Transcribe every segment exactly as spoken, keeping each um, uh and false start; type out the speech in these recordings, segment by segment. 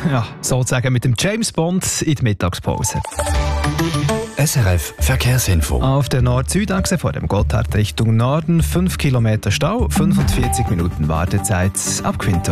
ja, sozusagen mit dem James Bond in der Mittagspause. S R F Verkehrsinfo. Auf der Nord-Süd-Achse vor dem Gotthard Richtung Norden fünf Kilometer Stau, fünfundvierzig Minuten Wartezeit ab Quinto.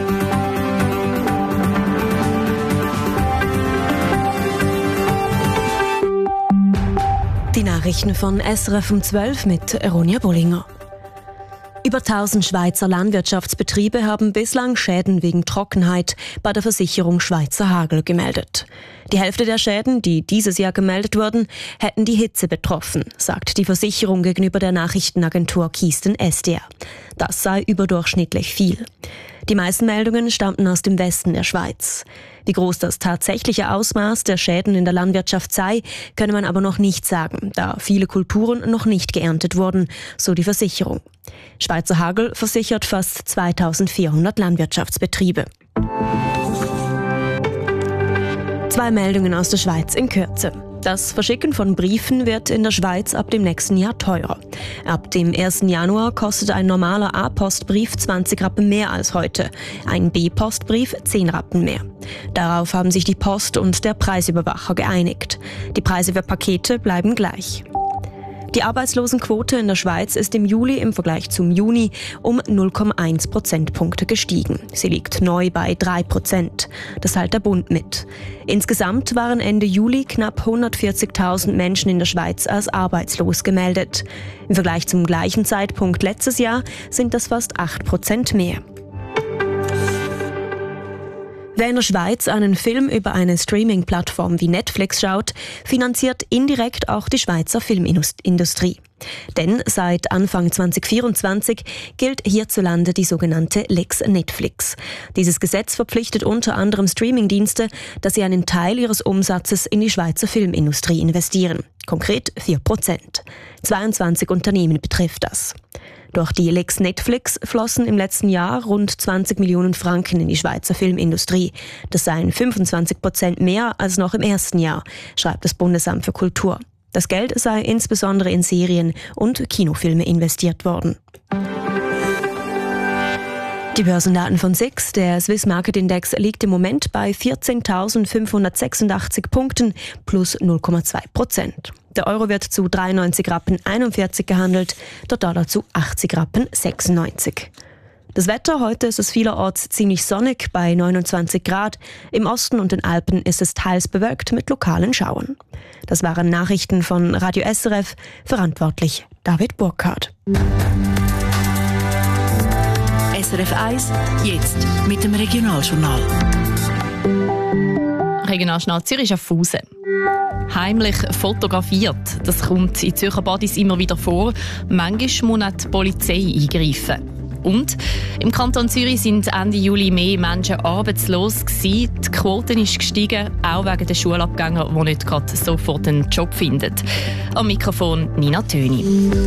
Die Nachrichten von S R F um zwölf mit Ronja Bollinger. Über tausend Schweizer Landwirtschaftsbetriebe haben bislang Schäden wegen Trockenheit bei der Versicherung Schweizer Hagel gemeldet. Die Hälfte der Schäden, die dieses Jahr gemeldet wurden, hätten die Hitze betroffen, sagt die Versicherung gegenüber der Nachrichtenagentur Kisten S D R. Das sei überdurchschnittlich viel. Die meisten Meldungen stammten aus dem Westen der Schweiz. Wie groß das tatsächliche Ausmaß der Schäden in der Landwirtschaft sei, könne man aber noch nicht sagen, da viele Kulturen noch nicht geerntet wurden, so die Versicherung. Schweizer Hagel versichert fast zweitausendvierhundert Landwirtschaftsbetriebe. Zwei Meldungen aus der Schweiz in Kürze. Das Verschicken von Briefen wird in der Schweiz ab dem nächsten Jahr teurer. Ab dem ersten Januar kostet ein normaler A-Postbrief zwanzig Rappen mehr als heute, ein B-Postbrief zehn Rappen mehr. Darauf haben sich die Post und der Preisüberwacher geeinigt. Die Preise für Pakete bleiben gleich. Die Arbeitslosenquote in der Schweiz ist im Juli im Vergleich zum Juni um null Komma eins Prozentpunkte gestiegen. Sie liegt neu bei drei Prozent. Das teilt der Bund mit. Insgesamt waren Ende Juli knapp hundertvierzigtausend Menschen in der Schweiz als arbeitslos gemeldet. Im Vergleich zum gleichen Zeitpunkt letztes Jahr sind das fast acht Prozent mehr. Wer in der Schweiz einen Film über eine Streaming-Plattform wie Netflix schaut, finanziert indirekt auch die Schweizer Filmindustrie. Denn seit Anfang zwanzig vierundzwanzig gilt hierzulande die sogenannte Lex Netflix. Dieses Gesetz verpflichtet unter anderem Streamingdienste, dass sie einen Teil ihres Umsatzes in die Schweizer Filmindustrie investieren. Konkret vier Prozent. zweiundzwanzig Unternehmen betrifft das. Durch die Lex Netflix flossen im letzten Jahr rund zwanzig Millionen Franken in die Schweizer Filmindustrie. Das seien fünfundzwanzig Prozent mehr als noch im ersten Jahr, schreibt das Bundesamt für Kultur. Das Geld sei insbesondere in Serien und Kinofilme investiert worden. Die Börsendaten von S I X, der Swiss Market Index, liegt im Moment bei vierzehntausendfünfhundertsechsundachtzig Punkten plus null Komma zwei Prozent. Der Euro wird zu dreiundneunzig Rappen einundvierzig gehandelt, der Dollar zu achtzig Rappen sechsundneunzig. Das Wetter, heute ist es vielerorts ziemlich sonnig bei neunundzwanzig Grad. Im Osten und den Alpen ist es teils bewölkt mit lokalen Schauern. Das waren Nachrichten von Radio S R F, verantwortlich David Burkhardt. S R F eins, jetzt mit dem Regionaljournal. Regionaljournal Zürich Schaffhausen. Heimlich fotografiert. Das kommt in Zürcher Badis immer wieder vor. Manchmal muss die Polizei eingreifen. Und im Kanton Zürich sind Ende Juli mehr Menschen arbeitslos gewesen. Die Quote ist gestiegen, auch wegen der Schulabgänger, die nicht gerade sofort einen Job finden. Am Mikrofon Nina Töni.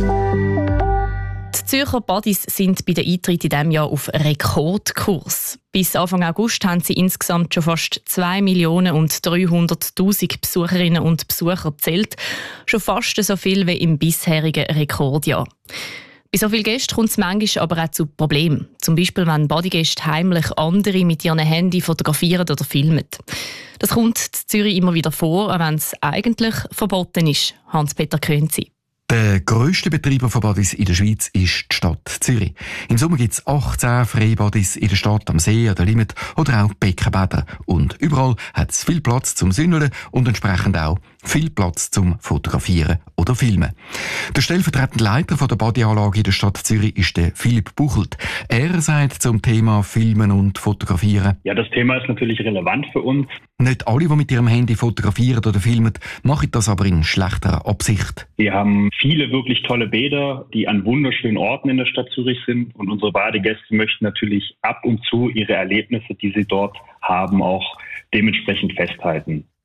Die Zürcher Badis sind bei der Eintritt in diesem Jahr auf Rekordkurs. Bis Anfang August haben sie insgesamt schon fast zwei Millionen und dreihunderttausend Besucherinnen und Besucher gezählt. Schon fast so viel wie im bisherigen Rekordjahr. Bei so vielen Gästen kommt es manchmal aber auch zu Problemen. Zum Beispiel, wenn Badegäste heimlich andere mit ihren Handy fotografieren oder filmen. Das kommt in Zürich immer wieder vor, auch wenn es eigentlich verboten ist. Hans-Peter Könzi. Der grösste Betreiber von Badis in der Schweiz ist die Stadt Zürich. Im Sommer gibt es achtzehn Freibadis in der Stadt, am See, an der Limit oder auch Beckenbäder. Und überall hat es viel Platz zum Sündeln und entsprechend auch viel Platz zum Fotografieren oder Filmen. Der stellvertretende Leiter von der Badeanlage in der Stadt Zürich ist der Philipp Buchelt. Er sagt zum Thema Filmen und Fotografieren: Ja, das Thema ist natürlich relevant für uns. Nicht alle, die mit ihrem Handy fotografieren oder filmen, machen das aber in schlechterer Absicht. Wir haben viele wirklich tolle Bäder, die an wunderschönen Orten in der Stadt Zürich sind. Und unsere Badegäste möchten natürlich ab und zu ihre Erlebnisse, die sie dort haben, auch dementsprechend festhalten.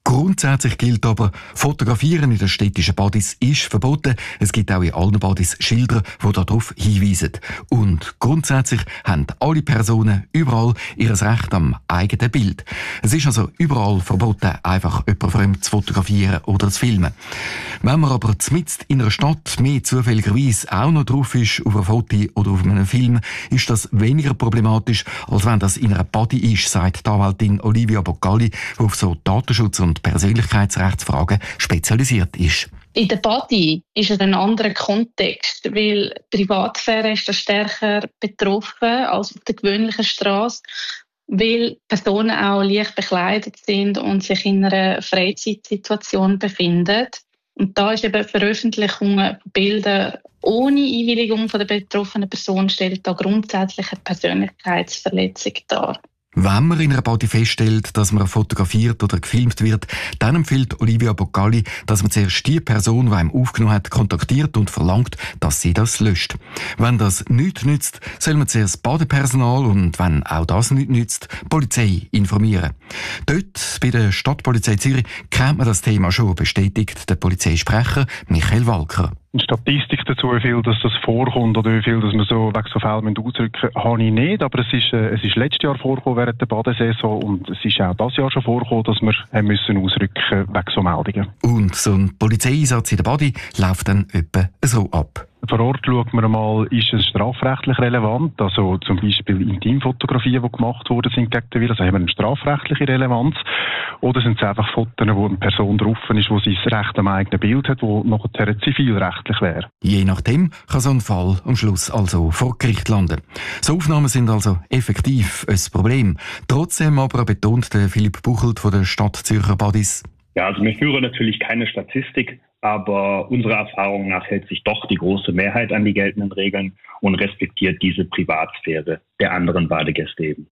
Grundsätzlich gilt aber, Fotografieren in den städtischen Badis ist verboten. Es gibt auch in allen Badis Schilder, die darauf hinweisen. Und grundsätzlich haben alle Personen überall ihr Recht am eigenen Bild. Es ist also überall verboten, einfach jemanden fremd zu fotografieren oder zu filmen. Wenn man aber mitten in einer Stadt mehr zufälligerweise auch noch drauf ist, auf einem Foto oder auf einem Film, ist das weniger problematisch, als wenn das in einer Body ist, sagt die Anwältin Olivia Boccalli, die auf so Datenschutz- und Persönlichkeitsrechtsfragen spezialisiert ist. In der Body ist es ein anderer Kontext, weil die Privatsphäre ist da stärker betroffen als auf der gewöhnlichen Straße, weil Personen auch leicht bekleidet sind und sich in einer Freizeitsituation befinden. Und da ist eben Veröffentlichung von Bildern ohne Einwilligung von der betroffenen Person stellt da grundsätzlich eine Persönlichkeitsverletzung dar. Wenn man in einer Body feststellt, dass man fotografiert oder gefilmt wird, dann empfiehlt Olivia Boccalli, dass man zuerst die Person, die einem aufgenommen hat, kontaktiert und verlangt, dass sie das löscht. Wenn das nichts nützt, soll man zuerst das Badepersonal und, wenn auch das nichts nützt, die Polizei informieren. Dort, bei der Stadtpolizei Zürich, kennt man das Thema schon, bestätigt der Polizeisprecher Michael Walker. Eine Statistik dazu, wie viel dass das vorkommt oder wie viel dass man so wegen so Fällen ausrücken müssen, habe ich nicht. Aber es ist, äh, es ist letztes Jahr vorgekommen während der Badesaison und es ist auch dieses Jahr schon vorgekommen, dass wir haben müssen ausrücken wegen so Meldungen. Und so ein Polizeieinsatz in der Body läuft dann etwa so ab. Vor Ort schaut man einmal, ist es strafrechtlich relevant, also zum Beispiel Intimfotografien, die gemacht worden sind gegen den Virus, also haben wir eine strafrechtliche Relevanz, oder sind es einfach Fotos, wo eine Person drauf ist, wo sie das Recht am eigenen Bild hat, wo nachher zivilrechtlich wäre. Je nachdem kann so ein Fall am Schluss also vor Gericht landen. So Aufnahmen sind also effektiv ein Problem. Trotzdem aber betont der Philipp Buchelt von der Stadt Zürcher Badis. Ja, also wir führen natürlich keine Statistik, aber unserer Erfahrung nach hält sich doch die große Mehrheit an die geltenden Regeln und respektiert diese Privatsphäre der anderen Badegäste eben.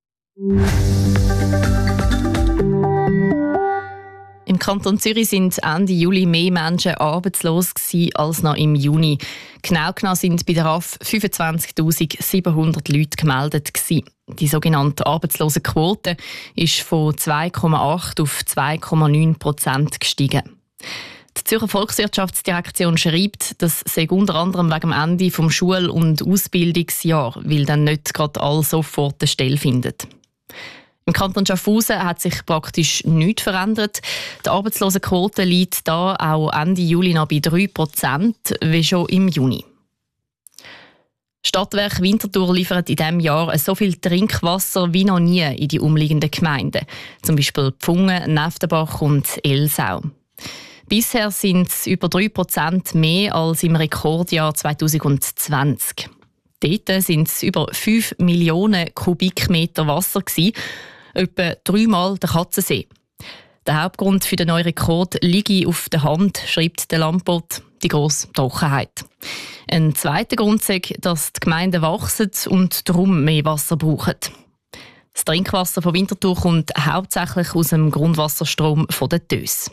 Im Kanton Zürich sind Ende Juli mehr Menschen arbeitslos gewesen als noch im Juni. Genau genommen sind bei der R A F fünfundzwanzigtausendsiebenhundert Leute gemeldet gewesen. Die sogenannte Arbeitslosenquote ist von zwei Komma acht auf zwei Komma neun Prozent gestiegen. Die Zürcher Volkswirtschaftsdirektion schreibt, das sei unter anderem wegen dem Ende des Schul- und Ausbildungsjahres, weil dann nicht gerade alle sofort eine Stelle finden. Im Kanton Schaffhausen hat sich praktisch nichts verändert. Die Arbeitslosenquote liegt da auch Ende Juli noch bei drei Prozent, wie schon im Juni. Stadtwerk Winterthur liefert in diesem Jahr so viel Trinkwasser wie noch nie in die umliegenden Gemeinden, zum Beispiel Pfungen, Neftenbach und Elsau. Bisher sind es über drei Prozent mehr als im Rekordjahr zwanzig zwanzig. Dort sind es über fünf Millionen Kubikmeter Wasser gewesen, etwa dreimal der Katzensee. Der Hauptgrund für den neuen Rekord liege auf der Hand, schreibt der Landwirt, die grosse Trockenheit. Ein zweiter Grund ist, dass die Gemeinden wachsen und darum mehr Wasser brauchen. Das Trinkwasser von Winterthur kommt hauptsächlich aus dem Grundwasserstrom von den Tös.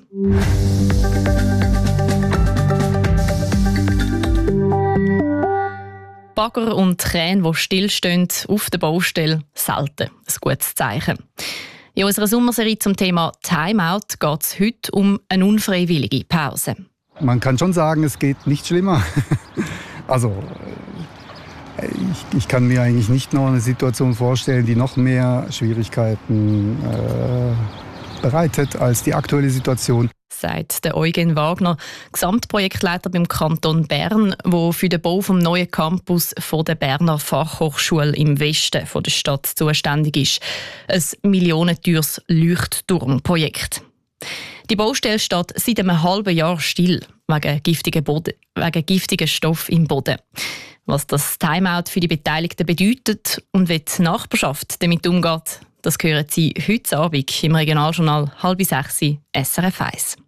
Bagger und Kräne, die stillstehen auf der Baustelle, selten ein gutes Zeichen. In unserer Sommerserie zum Thema Timeout geht es heute um eine unfreiwillige Pause. Man kann schon sagen, es geht nicht schlimmer. Also ich, ich kann mir eigentlich nicht noch eine Situation vorstellen, die noch mehr Schwierigkeiten äh, bereitet als die aktuelle Situation. Sagt der Eugen Wagner, Gesamtprojektleiter beim Kanton Bern, der für den Bau des neuen Campus von der Berner Fachhochschule im Westen von der Stadt zuständig ist. Ein millionenteures Leuchtturmprojekt. Die Baustelle steht seit einem halben Jahr still, wegen giftigen, Boden, wegen giftigen Stoff im Boden. Was das Timeout für die Beteiligten bedeutet und wie die Nachbarschaft damit umgeht, das hören Sie heute Abend im Regionaljournal halb sechs S R F eins.